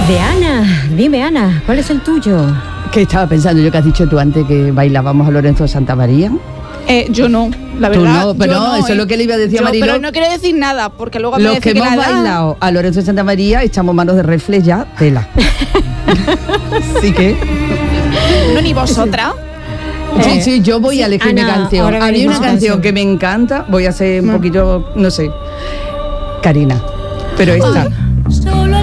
De Ana, dime Ana, ¿cuál es el tuyo? ¿Qué estaba pensando yo que has dicho tú antes que bailábamos a Lorenzo Santamaría? Yo no, la verdad. Tú no, pero no, eso es lo que le iba a decir a Mariló. Pero no quiero decir nada, porque luego me los dice que hemos bailado a Lorenzo Santamaría echamos manos de reflex ya, tela. Así que... No, ni vosotras. Sí, yo voy a elegir mi canción. A mí una canción que me encanta, voy a hacer un poquito, no sé, Karina. Pero esta...